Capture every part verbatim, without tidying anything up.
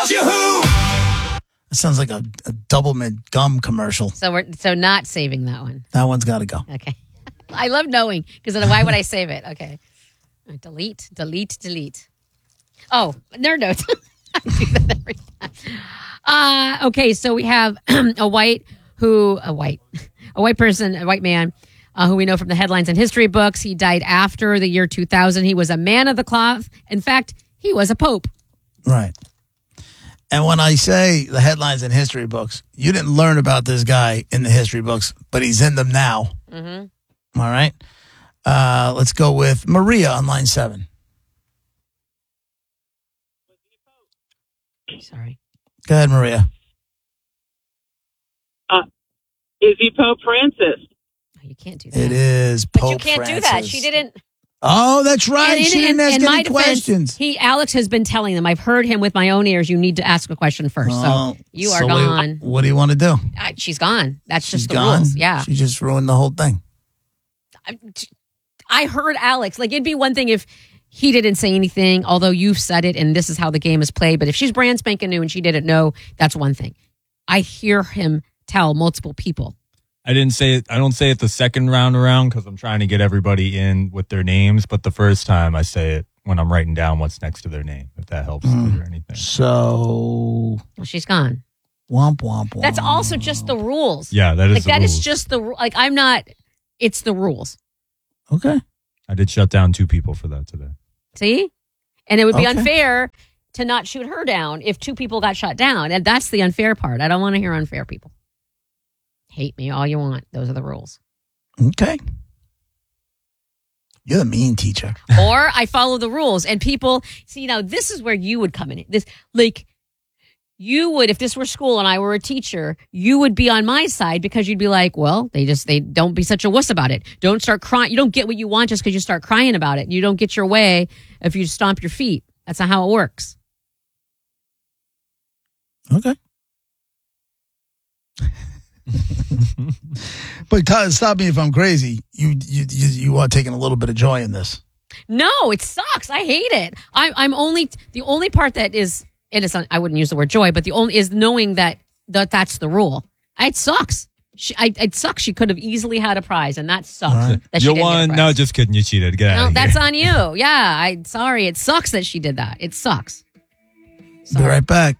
tells you who. It sounds like a, a double mint gum commercial. So we're so not saving that one. That one's got to go. Okay. I love knowing because why would I save it? Okay. Delete, delete, delete. Oh, nerd notes. I do that every time. Uh, okay, so we have a white who a white a white person, a white man uh, who we know from the headlines and history books. He died after the year two thousand. He was a man of the cloth. In fact, he was a pope. Right. And when I say the headlines and history books, you didn't learn about this guy in the history books, but he's in them now. Mm-hmm. All right. Uh, let's go with Maria on line seven. Sorry. Go ahead, Maria. Uh, is he Pope Francis? Oh, you can't do that. It is Pope But you can't Francis. do that. She didn't. Oh, that's right. And, she and, didn't and, ask in my any defense, questions. He, Alex has been telling them. I've heard him with my own ears. You need to ask a question first. Oh, so you are so gone. What, what do you want to do? Uh, she's gone. That's She's just the gone? rules. Yeah. She just ruined the whole thing. I, I heard Alex. Like, it'd be one thing if he didn't say anything, although you've said it and this is how the game is played. But if she's brand spanking new and she didn't know, that's one thing. I hear him tell multiple people. I didn't say it. I don't say it the second round around because I'm trying to get everybody in with their names. But the first time I say it when I'm writing down what's next to their name, if that helps mm. or anything. So. Well, she's gone. Womp, womp, womp. That's also just the rules. Yeah, that is like the that rules. is just the like. I'm not. It's the rules. Okay. I did shut down two people for that today. See, and it would be okay. unfair to not shoot her down if two people got shot down, and that's the unfair part. I don't want to hear unfair people. Hate me all you want. Those are the rules. Okay. You're the mean teacher. Or I follow the rules. And people, see, now this is where you would come in. This, like, you would, if this were school and I were a teacher, you would be on my side because you'd be like, well, they just, they don't be such a wuss about it. Don't start crying. You don't get what you want just because you start crying about it. You don't get your way if you stomp your feet. That's not how it works. Okay. But Todd, stop me if I'm crazy. You, you you you are taking a little bit of joy in this. No, it sucks. I hate it. I, I'm only the only part that is innocent. I wouldn't use the word joy, but the only is knowing that, that that's the rule. It sucks. She, I, it sucks. She could have easily had a prize, and that sucks. Right. That she You didn't get a won. prize. No, just kidding. You cheated. Get out No, of that's here. on you. Yeah, I sorry. It sucks that she did that. It sucks. Sorry. Be right back.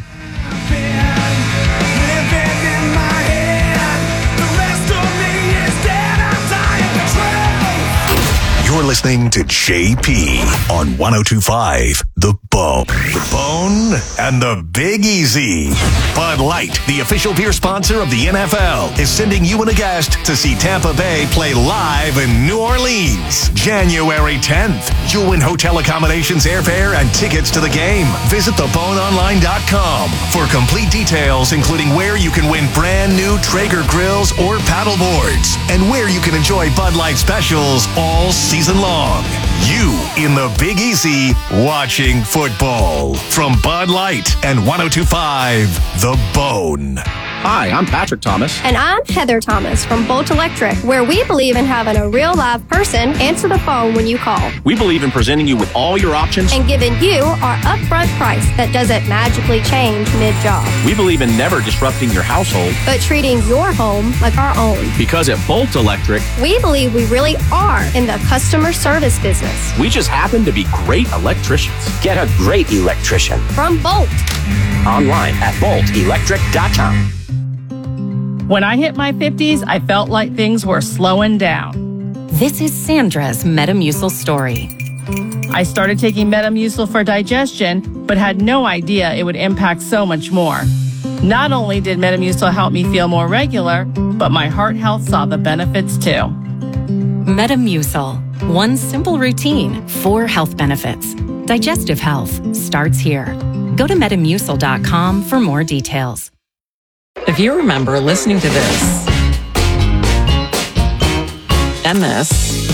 You're listening to J P on one oh two point five The Bone. The Bone and the Big Easy. Bud Light, the official beer sponsor of the N F L, is sending you and a guest to see Tampa Bay play live in New Orleans, January tenth. You'll win hotel accommodations, airfare, and tickets to the game. Visit the bone online dot com for complete details, including where you can win brand new Traeger grills or paddle boards, and where you can enjoy Bud Light specials all season long. You in the Big Easy watching football from Bud Light and one oh two point five The Bone. Hi, I'm Patrick Thomas. And I'm Heather Thomas from Bolt Electric, where we believe in having a real live person answer the phone when you call We believe in presenting you with all your options. and giving you our upfront price that doesn't magically change mid-job, We believe in never disrupting your household but treating your home like our own. because at Bolt Electric, We believe we really are in the customer service business. we just happen to be great electricians. Get a great electrician. From Bolt. Online at bolt electric dot com. When I hit my fifties, I felt like things were slowing down. This is Sandra's Metamucil story. I started taking Metamucil for digestion, but had no idea it would impact so much more. Not only did Metamucil help me feel more regular, but my heart health saw the benefits too. Metamucil. One simple routine, four health benefits. Digestive health starts here. Go to metamucil dot com for more details. If you remember listening to this, and this,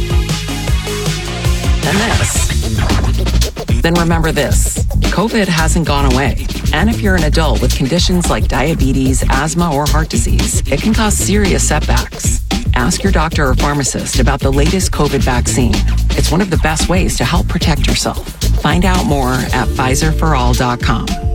and this, then remember this. COVID hasn't gone away. And if you're an adult with conditions like diabetes, asthma, or heart disease, it can cause serious setbacks. Ask your doctor or pharmacist about the latest COVID vaccine. It's one of the best ways to help protect yourself. Find out more at Pfizer for all dot com.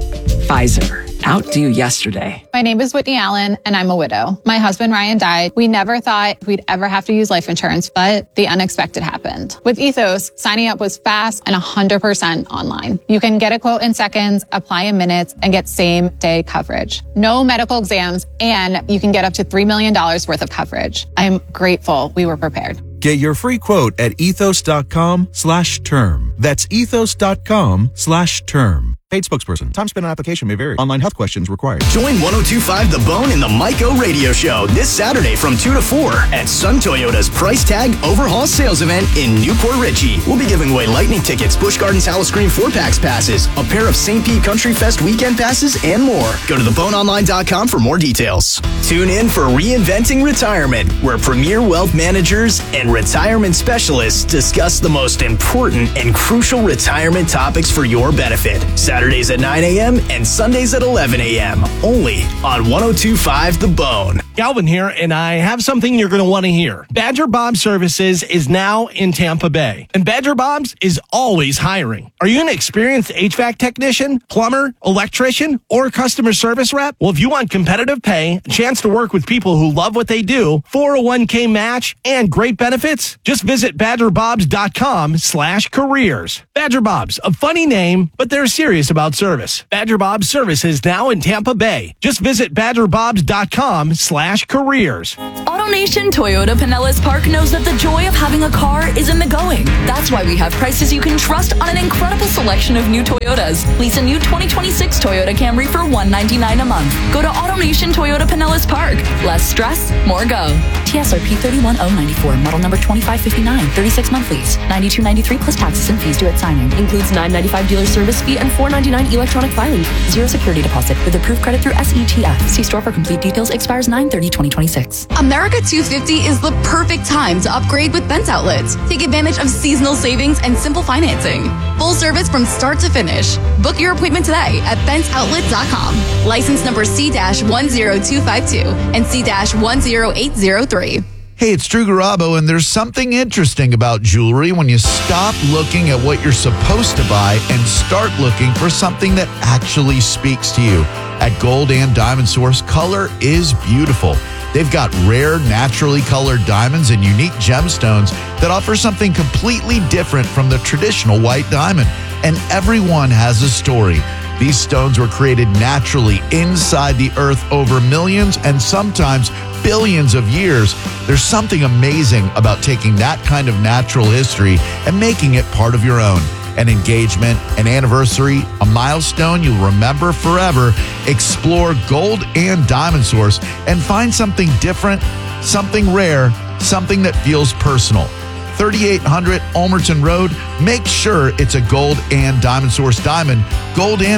Pfizer. Outdo yesterday. My name is Whitney Allen, and I'm a widow. My husband, Ryan, died. We never thought we'd ever have to use life insurance, but the unexpected happened. With Ethos, signing up was fast and one hundred percent online. You can get a quote in seconds, apply in minutes, and get same-day coverage. No medical exams, and you can get up to three million dollars worth of coverage. I'm grateful we were prepared. Get your free quote at ethos.com slash term. That's ethos.com slash term. Paid spokesperson. Time spent on application may vary. Online health questions required. Join one oh two point five The Bone in the Myco Radio Show this Saturday from two to four at Sun Toyota's Price Tag Overhaul Sales Event in Newport Richey. We'll be giving away lightning tickets, Busch Gardens Howl-O-Scream four-packs passes, a pair of Saint Pete Country Fest weekend passes, and more. Go to the bone online dot com for more details. Tune in for Reinventing Retirement, where premier wealth managers and retirement specialists discuss the most important and crucial retirement topics for your benefit. Saturdays at nine a.m. and Sundays at eleven a.m. Only on one oh two point five The Bone. Galvin here, and I have something you're going to want to hear. Badger Bob Services is now in Tampa Bay, and Badger Bob's is always hiring. Are you an experienced H V A C technician, plumber, electrician, or customer service rep? Well, if you want competitive pay, a chance to work with people who love what they do, four oh one k match, and great benefits, just visit badgerbobs.com slash careers. Badger Bob's, a funny name, but they're serious about service. Badger Bob's Services now in Tampa Bay. Just visit badgerbobs.com slash careers. AutoNation Toyota Pinellas Park knows that the joy of having a car is in the going. That's why we have prices you can trust on an incredible selection of new Toyotas. Lease a new twenty twenty-six Toyota Camry for one hundred ninety-nine dollars a month. Go to AutoNation Toyota Pinellas Park. Less stress, more go. T S R P three one oh nine four, model number twenty-five fifty-nine, thirty-six month lease, ninety-two ninety-three plus taxes and fees due at signing. Includes nine ninety-five dealer service fee and four ninety-nine electronic filing. Zero security deposit with approved credit through S E T F. See store for complete details. Expires nine thirty twenty twenty-six. America two fifty is the perfect time to upgrade with Bent's Outlets. Take advantage of seasonal savings and simple financing. Full service from start to finish. Book your appointment today at bents outlet dot com. License number C one zero two five two and C one zero eight zero three. Hey, it's Drew Garabo, and there's something interesting about jewelry when you stop looking at what you're supposed to buy and start looking for something that actually speaks to you. At Gold and Diamond Source, color is beautiful. They've got rare, naturally colored diamonds and unique gemstones that offer something completely different from the traditional white diamond. And everyone has a story. These stones were created naturally inside the earth over millions and sometimes billions of years. There's something amazing about taking that kind of natural history and making it part of your own. An engagement, an anniversary, a milestone you'll remember forever. Explore Gold and Diamond Source and find something different, something rare, something that feels personal. thirty-eight hundred Ulmerton Road. Make sure it's a Gold and Diamond Source diamond. Gold and